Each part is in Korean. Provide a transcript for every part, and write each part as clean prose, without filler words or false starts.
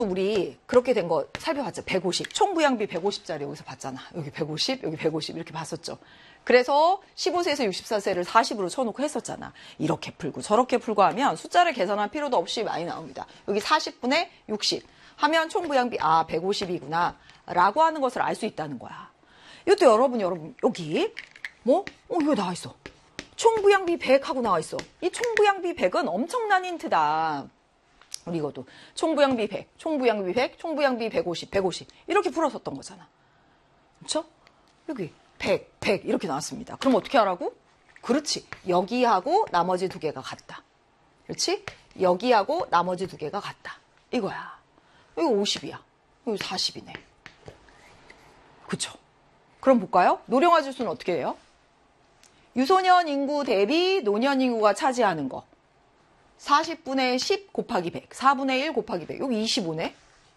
우리 그렇게 된 거 살펴봤죠. 150. 총부양비 150짜리 여기서 봤잖아. 여기 150, 여기 150 이렇게 봤었죠. 그래서 15세에서 64세를 40으로 쳐놓고 했었잖아. 이렇게 풀고 저렇게 풀고 하면 숫자를 계산할 필요도 없이 많이 나옵니다. 여기 40분의 60 하면 총부양비 150이구나 라고 하는 것을 알 수 있다는 거야. 이것도 여러분 여기 이거 나와 있어. 총부양비 100 하고 나와 있어. 이 총부양비 100은 엄청난 힌트다. 우리 이것도 총부양비 100, 총부양비 100, 총부양비 150, 150 이렇게 풀었었던 거잖아. 그렇죠? 여기 100, 100 이렇게 나왔습니다. 그럼 어떻게 하라고? 그렇지. 여기하고 나머지 두 개가 같다. 그렇지? 여기하고 나머지 두 개가 같다. 이거야. 여기 50이야. 여기 40이네. 그쵸? 그럼 볼까요? 노령화 지수는 어떻게 해요? 유소년 인구 대비 노년 인구가 차지하는 거. 40분의 10 곱하기 100. 4분의 1 곱하기 100. 여기 25네.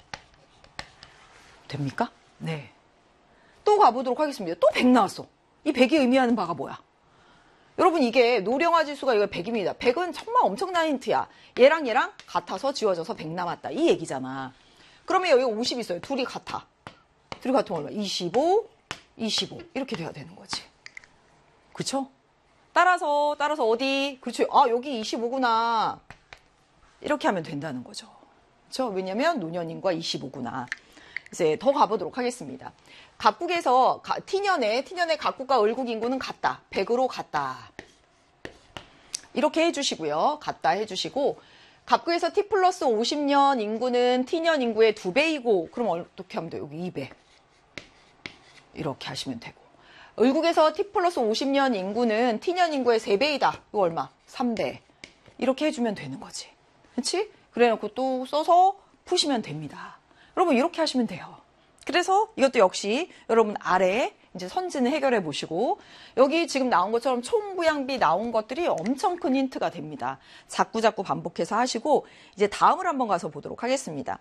됩니까? 네. 또 가보도록 하겠습니다. 또 100 나왔어. 이 100이 의미하는 바가 뭐야? 여러분 이게 노령화 지수가 이거 100입니다. 100은 정말 엄청난 힌트야. 얘랑 같아서 지워져서 100 남았다. 이 얘기잖아. 그러면 여기 50 있어요. 둘이 같아. 둘이 같으면 얼마? 25, 25 이렇게 돼야 되는 거지. 그쵸? 따라서 어디? 그렇죠. 여기 25구나. 이렇게 하면 된다는 거죠. 그렇죠? 왜냐면 노년 인구가 25구나. 이제 더 가보도록 하겠습니다. 각국에서 T년의 각국과 을국 인구는 같다. 100으로 같다. 이렇게 해주시고요. 같다 해주시고 각국에서 T 플러스 50년 인구는 T년 인구의 2배이고 그럼 어떻게 하면 돼요? 여기 2배. 이렇게 하시면 되고 을국에서 T 플러스 50년 인구는 T년 인구의 3배이다. 이거 얼마? 3배. 이렇게 해주면 되는 거지. 그렇지? 그래놓고 또 써서 푸시면 됩니다. 여러분 이렇게 하시면 돼요. 그래서 이것도 역시 여러분 아래 이제 선지는 해결해 보시고 여기 지금 나온 것처럼 총부양비 나온 것들이 엄청 큰 힌트가 됩니다. 자꾸 반복해서 하시고 이제 다음을 한번 가서 보도록 하겠습니다.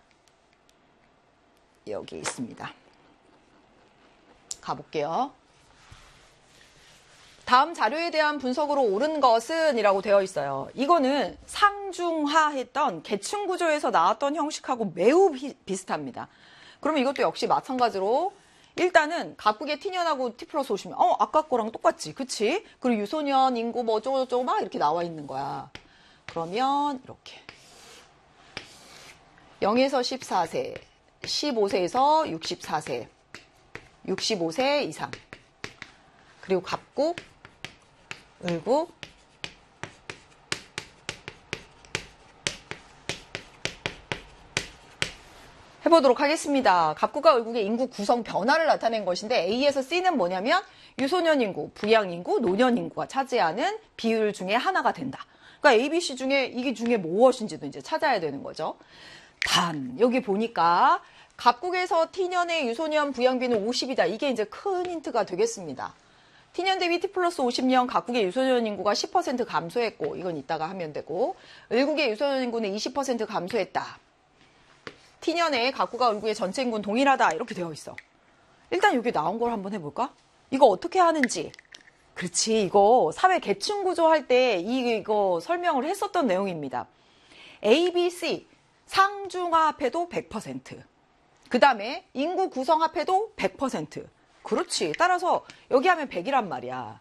여기 있습니다. 가볼게요. 다음 자료에 대한 분석으로 옳은 것은 이라고 되어 있어요. 이거는 상중하했던 계층구조에서 나왔던 형식하고 매우 비슷합니다. 그러면 이것도 역시 마찬가지로 일단은 각국의 T년하고 T 플러스 50년 아까 거랑 똑같지 그치? 그리고 유소년 인구 뭐 어쩌고저쩌고 막 이렇게 나와 있는 거야. 그러면 이렇게 0에서 14세 15세에서 64세 65세 이상 그리고 각국 을국 해보도록 하겠습니다. 각국과 을국의 인구 구성 변화를 나타낸 것인데 A에서 C는 뭐냐면 유소년 인구, 부양 인구, 노년 인구가 차지하는 비율 중에 하나가 된다. 그러니까 A, B, C 중에 이게 중에 무엇인지도 이제 찾아야 되는 거죠. 단 여기 보니까 각국에서 T년의 유소년 부양비는 50이다. 이게 이제 큰 힌트가 되겠습니다. T년 대비 T 플러스 50년 각국의 유소년 인구가 10% 감소했고 이건 이따가 하면 되고 을국의 유소년 인구는 20% 감소했다. T년에 각국과 을국의 전체 인구는 동일하다. 이렇게 되어 있어. 일단 여기 나온 걸 한번 해볼까? 이거 어떻게 하는지. 그렇지. 이거 사회 계층 구조 할 때 이거 설명을 했었던 내용입니다. A, B, C 상중하 합해도 100%. 그 다음에 인구 구성 합해도 100%. 그렇지. 따라서 여기 하면 100이란 말이야.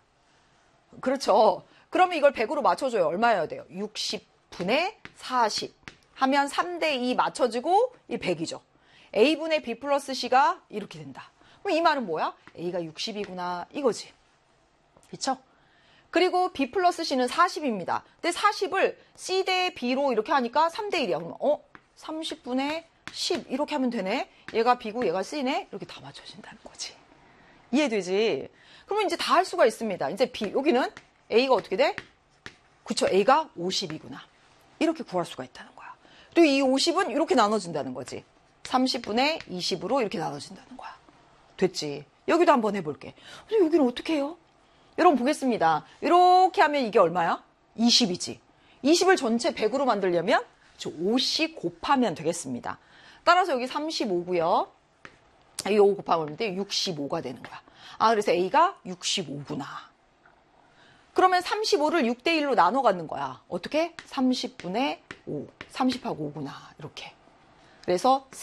그렇죠. 그러면 이걸 100으로 맞춰줘요. 얼마여야 돼요? 60분의 40 하면 3대2 맞춰지고 이 100이죠. A분의 B 플러스 C가 이렇게 된다. 그럼 이 말은 뭐야? A가 60이구나 이거지. 그렇죠? 그리고 B 플러스 C는 40입니다. 근데 40을 C 대 B로 이렇게 하니까 3대1이야. 그러면 30분의 10 이렇게 하면 되네. 얘가 B고 얘가 C네. 이렇게 다 맞춰진다는 거지. 이해되지? 그러면 이제 다 할 수가 있습니다. 이제 B, 여기는 A가 어떻게 돼? 그쵸, A가 50이구나. 이렇게 구할 수가 있다는 거야. 또 이 50은 이렇게 나눠진다는 거지. 30분의 20으로 이렇게 나눠진다는 거야. 됐지? 여기도 한번 해볼게. 근데 여기는 어떻게 해요? 여러분 보겠습니다. 이렇게 하면 이게 얼마야? 20이지. 20을 전체 100으로 만들려면 5씩 곱하면 되겠습니다. 따라서 여기 35고요. 이 5 곱하면 65가 되는 거야. 그래서 A가 65구나. 그러면 35를 6대1로 나눠 갖는 거야. 어떻게? 30분의 5. 30하고 5구나. 이렇게. 그래서